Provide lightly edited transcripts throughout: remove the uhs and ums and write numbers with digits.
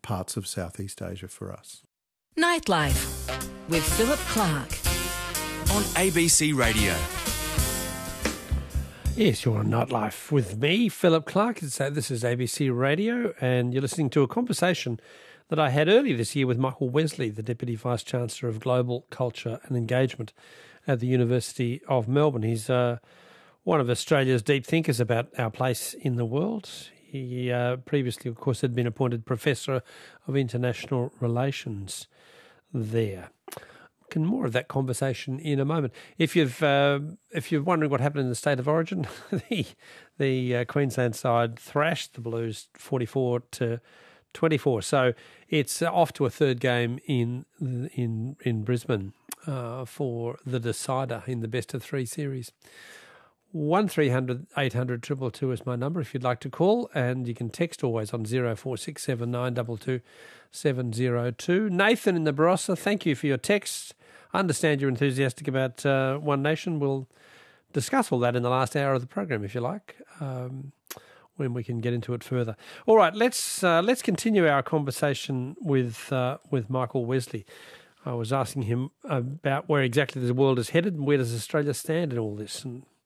parts of Southeast Asia for us. Nightlife with Philip Clark on ABC Radio. Yes, you're on Nightlife with me, Philip Clark. This is ABC Radio, and you're listening to a conversation that I had earlier this year with Michael Wesley, the Deputy Vice-Chancellor of Global Culture and Engagement at the University of Melbourne. He's one of Australia's deep thinkers about our place in the world. He previously, of course, had been appointed Professor of International Relations there. More of that conversation in a moment. If you're wondering what happened in the state of origin, the Queensland side thrashed the Blues 44-24. So it's off to a third game in Brisbane for the decider in the best of three series. 1300 800 222 is my number if you'd like to call, and you can text always on 0467 922 702. Nathan in the Barossa, thank you for your text. I understand you're enthusiastic about One Nation. We'll discuss all that in the last hour of the program, if you like, when we can get into it further. All right, let's continue our conversation with Michael Wesley. I was asking him about where exactly the world is headed and where does Australia stand in all this,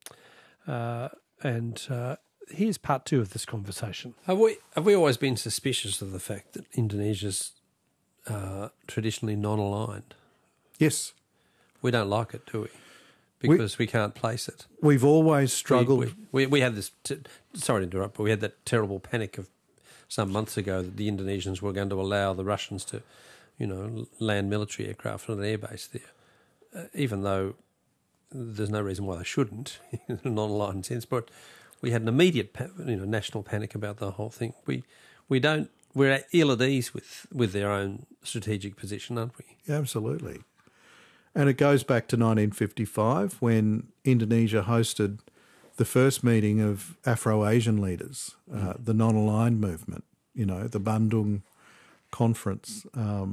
and here's part two of this conversation. Have we always been suspicious of the fact that Indonesia's traditionally non-aligned? Yes. We don't like it, do we? Because we can't place it. We've always struggled. We had this, sorry to interrupt, but we had that terrible panic of some months ago that the Indonesians were going to allow the Russians to, land military aircraft on an airbase there, even though there's no reason why they shouldn't in a non-aligned sense. But we had an immediate, national panic about the whole thing. We're ill at ease with their own strategic position, aren't we? Yeah, absolutely. And it goes back to 1955 when Indonesia hosted the first meeting of Afro-Asian leaders, the non-aligned movement, the Bandung Conference.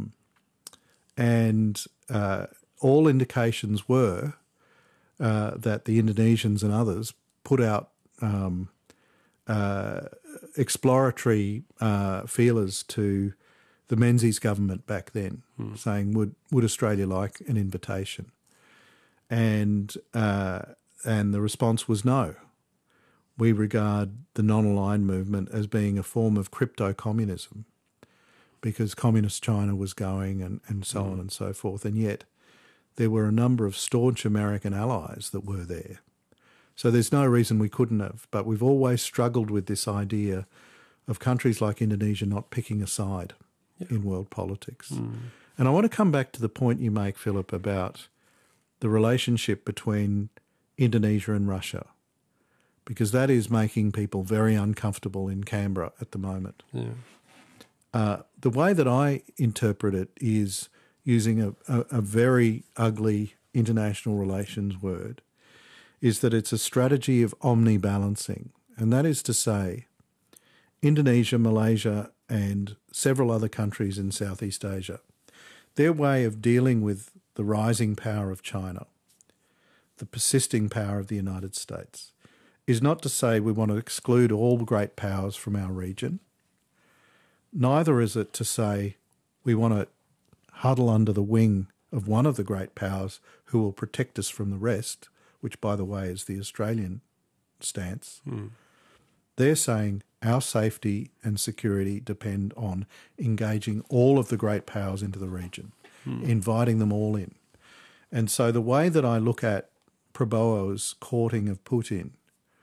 And all indications were that the Indonesians and others put out exploratory feelers to the Menzies government back then, saying, would Australia like an invitation? And the response was no. We regard the non-aligned movement as being a form of crypto-communism because communist China was going and so on and so forth. And yet there were a number of staunch American allies that were there. So there's no reason we couldn't have, but we've always struggled with this idea of countries like Indonesia not picking a side in world politics. And I want to come back to the point you make, Philip, about the relationship between Indonesia and Russia, because that is making people very uncomfortable in Canberra at the moment. Yeah. The way that I interpret it is using a very ugly international relations word, is that it's a strategy of omni-balancing. And that is to say, Indonesia, Malaysia and several other countries in Southeast Asia, their way of dealing with the rising power of China, the persisting power of the United States, is not to say we want to exclude all great powers from our region. Neither is it to say we want to huddle under the wing of one of the great powers who will protect us from the rest, which, by the way, is the Australian stance. They're saying our safety and security depend on engaging all of the great powers into the region, inviting them all in. And so the way that I look at Prabowo's courting of Putin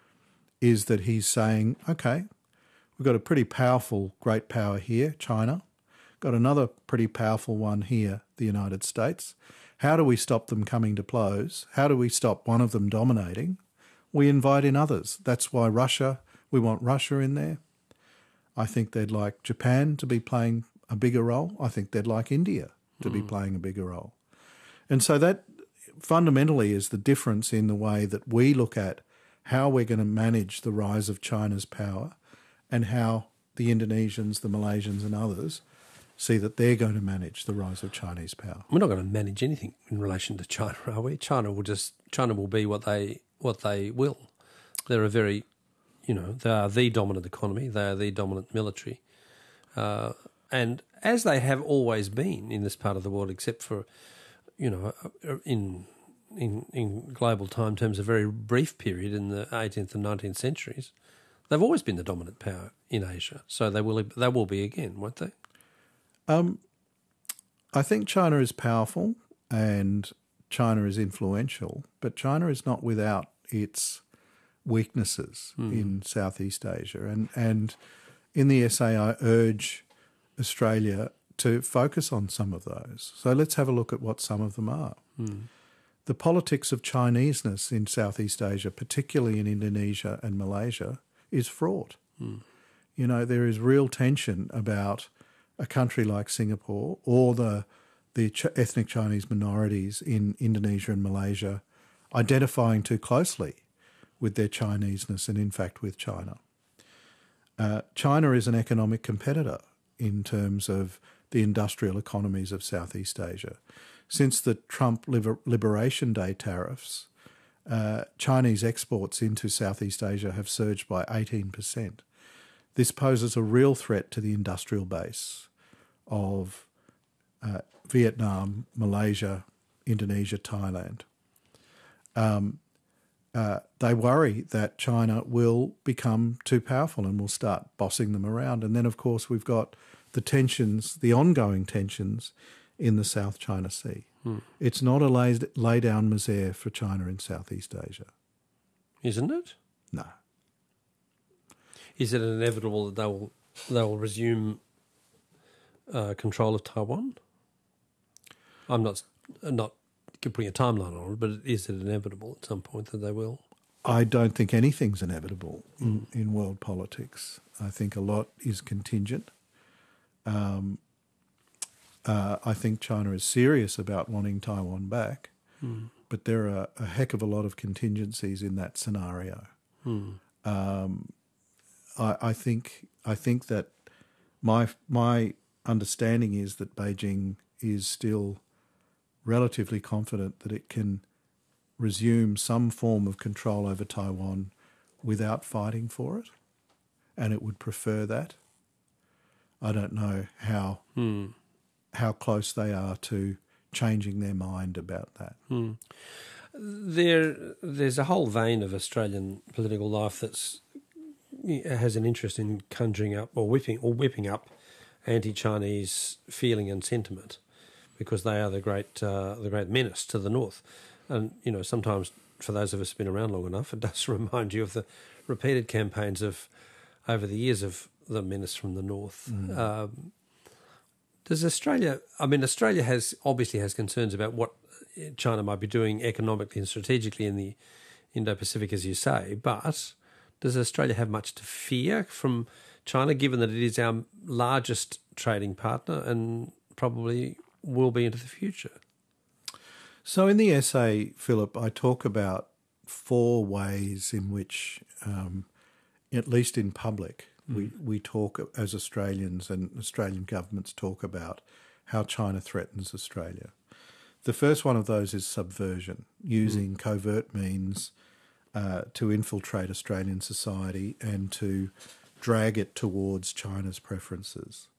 is that he's saying, okay, we've got a pretty powerful great power here, China, got another pretty powerful one here, the United States. How do we stop them coming to blows? How do we stop one of them dominating? We invite in others. That's why we want Russia in there. I think they'd like Japan to be playing a bigger role. I think they'd like India to be playing a bigger role. And so that fundamentally is the difference in the way that we look at how we're going to manage the rise of China's power and how the Indonesians, the Malaysians and others see that they're going to manage the rise of Chinese power. We're not going to manage anything in relation to China, are we? China will be what they will. They're a very, they are the dominant economy. They are the dominant military. And as they have always been in this part of the world, except for, in global time terms, a very brief period in the 18th and 19th centuries, they've always been the dominant power in Asia. So they will be again, won't they? I think China is powerful and China is influential, but China is not without its weaknesses in Southeast Asia. And in the essay, I urge Australia to focus on some of those. So let's have a look at what some of them are. The politics of Chineseness in Southeast Asia, particularly in Indonesia and Malaysia, is fraught. There is real tension about a country like Singapore or the ethnic Chinese minorities in Indonesia and Malaysia identifying too closely with their Chineseness and, in fact, with China. China is an economic competitor in terms of the industrial economies of Southeast Asia. Since the Trump Liberation Day tariffs, Chinese exports into Southeast Asia have surged by 18%. This poses a real threat to the industrial base of Vietnam, Malaysia, Indonesia, Thailand. They worry that China will become too powerful and will start bossing them around. And then, of course, we've got the tensions, the ongoing tensions in the South China Sea. It's not a lay-down misère for China in Southeast Asia. Isn't it? No. Is it inevitable that they will resume control of Taiwan? I'm not putting a timeline on it, but is it inevitable at some point that they will? I don't think anything's inevitable in world politics. I think a lot is contingent. I think China is serious about wanting Taiwan back, but there are a heck of a lot of contingencies in that scenario. I think that my understanding is that Beijing is still relatively confident that it can resume some form of control over Taiwan without fighting for it, and it would prefer that. I don't know how close they are to changing their mind about that. There's a whole vein of Australian political life has an interest in conjuring up or whipping up anti-Chinese feeling and sentiment, because they are the great menace to the north. And sometimes for those of us who've been around long enough, it does remind you of the repeated campaigns of over the years of the menace from the north. Does Australia? I mean, Australia obviously has concerns about what China might be doing economically and strategically in the Indo-Pacific, as you say. But does Australia have much to fear from China, given that it is our largest trading partner and probably will be into the future? So in the essay, Philip, I talk about 4 ways in which, at least in public, we talk as Australians and Australian governments talk about how China threatens Australia. The first one of those is subversion, using covert means to infiltrate Australian society and to drag it towards China's preferences.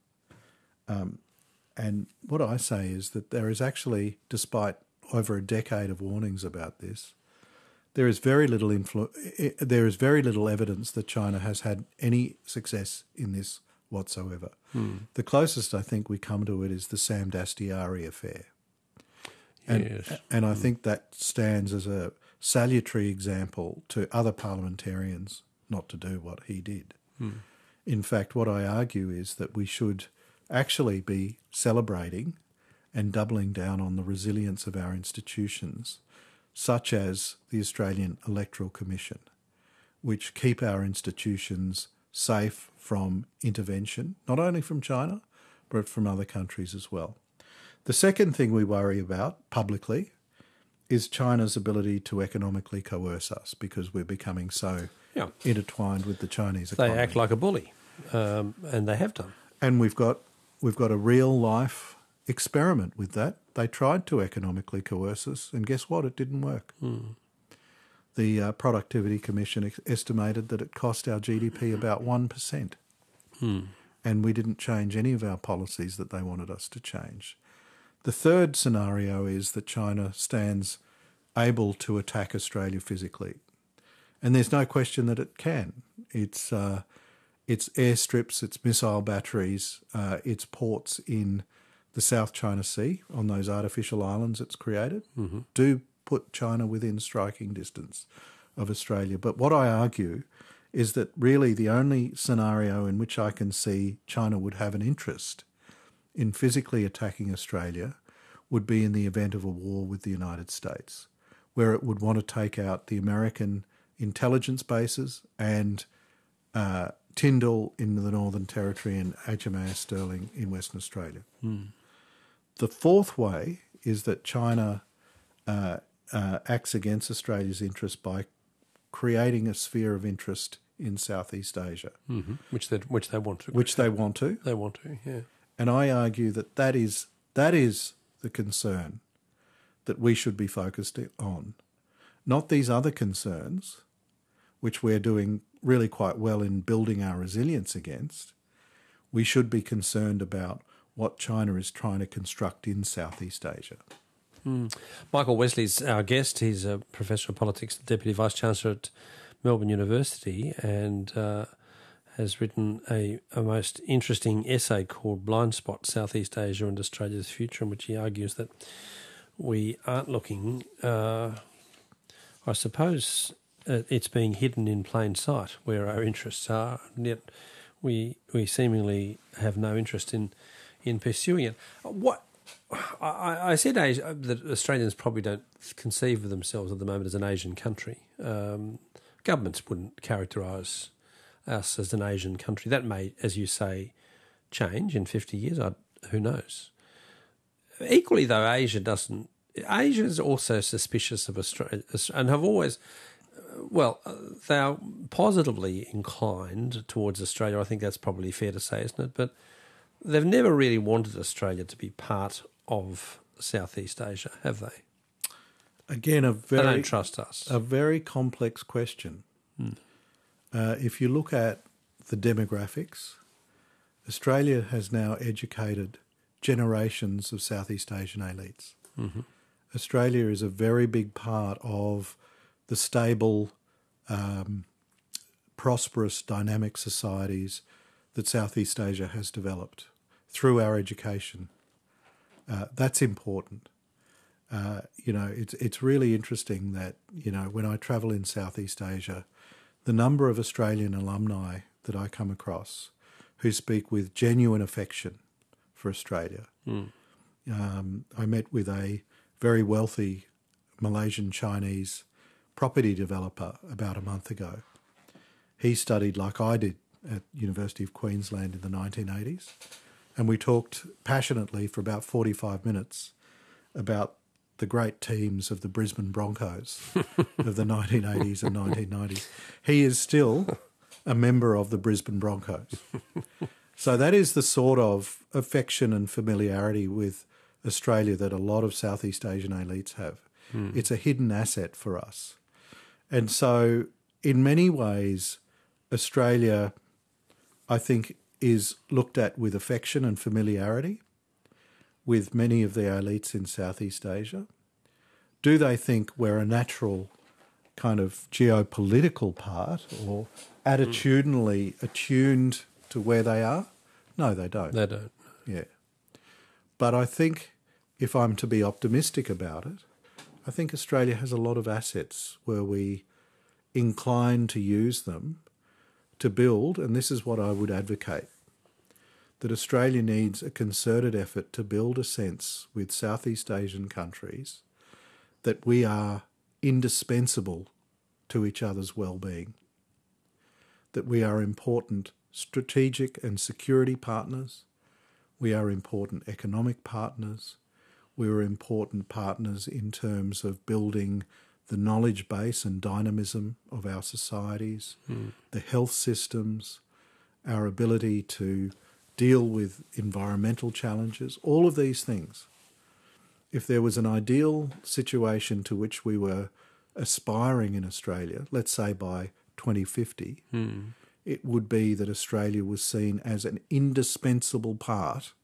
And what I say is that there is actually, despite over a decade of warnings about this, there is very little evidence that China has had any success in this whatsoever. The closest I think we come to it is the Sam Dastyari affair. And I think that stands as a salutary example to other parliamentarians not to do what he did. In fact, what I argue is that we should actually be celebrating and doubling down on the resilience of our institutions, such as the Australian Electoral Commission, which keep our institutions safe from intervention, not only from China, but from other countries as well. The second thing we worry about publicly is China's ability to economically coerce us, because we're becoming so intertwined with the Chinese economy. They act like a bully, and they have done. And we've got a real-life experiment with that. They tried to economically coerce us, and guess what? It didn't work. The Productivity Commission estimated that it cost our GDP about 1%. and we didn't change any of our policies that they wanted us to change. The third scenario is that China stands able to attack Australia physically. And there's no question that it can. Its airstrips, its missile batteries, its ports in the South China Sea on those artificial islands it's created do put China within striking distance of Australia. But what I argue is that really the only scenario in which I can see China would have an interest in physically attacking Australia would be in the event of a war with the United States, where it would want to take out the American intelligence bases and Tyndall in the Northern Territory and HMAS Sterling in Western Australia. The fourth way is that China acts against Australia's interest by creating a sphere of interest in Southeast Asia. Which they want to. Which they want to. They want to, yeah. And I argue that that is the concern that we should be focused on, not these other concerns, which we're doing really quite well in building our resilience against. We should be concerned about what China is trying to construct in Southeast Asia. Michael Wesley's our guest. He's a professor of politics, Deputy Vice-Chancellor at Melbourne University, and has written a most interesting essay called Blind Spot, Southeast Asia and Australia's Future, in which he argues that we aren't looking, I suppose it's being hidden in plain sight where our interests are, and yet we seemingly have no interest in pursuing it. What I said that Australians probably don't conceive of themselves at the moment as an Asian country. Governments wouldn't characterise us as an Asian country. That may, as you say, change in 50 years. Who knows? Equally, though, Asia is also suspicious of Australia and have always, they are positively inclined towards Australia. I think that's probably fair to say, isn't it? But they've never really wanted Australia to be part of Southeast Asia, have they? Again, they don't trust us. A very complex question. If you look at the demographics, Australia has now educated generations of Southeast Asian elites. Australia is a very big part of the stable, prosperous, dynamic societies that Southeast Asia has developed through our education. That's important. It's really interesting that, when I travel in Southeast Asia, the number of Australian alumni that I come across who speak with genuine affection for Australia. I met with a very wealthy Malaysian Chinese property developer about a month ago. He studied like I did at University of Queensland in the 1980s, and we talked passionately for about 45 minutes about the great teams of the Brisbane Broncos of the 1980s and 1990s. He is still a member of the Brisbane Broncos. So that is the sort of affection and familiarity with Australia that a lot of Southeast Asian elites have. It's a hidden asset for us. And so in many ways, Australia, I think, is looked at with affection and familiarity with many of the elites in Southeast Asia. Do they think we're a natural kind of geopolitical part or attitudinally attuned to where they are? No, they don't. They don't. Yeah. But I think if I'm to be optimistic about it, I think Australia has a lot of assets where we incline to use them to build, and this is what I would advocate, that Australia needs a concerted effort to build a sense with Southeast Asian countries that we are indispensable to each other's well-being, that we are important strategic and security partners, we are important economic partners, we are important partners in terms of building the knowledge base and dynamism of our societies, the health systems, our ability to deal with environmental challenges, all of these things. If there was an ideal situation to which we were aspiring in Australia, let's say by 2050, it would be that Australia was seen as an indispensable part